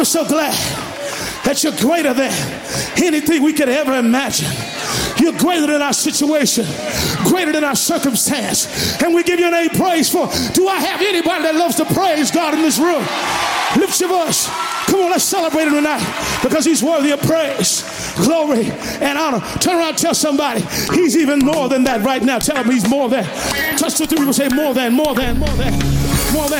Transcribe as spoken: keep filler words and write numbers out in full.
so glad that you're greater than anything we could ever imagine. You're greater than our situation, greater than our circumstance. And we give your name praise for. Do I have anybody that loves to praise God in this room? Lift your voice. Come on, let's celebrate him tonight because he's worthy of praise, glory, and honor. Turn around and tell somebody he's even more than that right now. Tell him he's more than. Touch the three people, say more than, more than, more than, more than.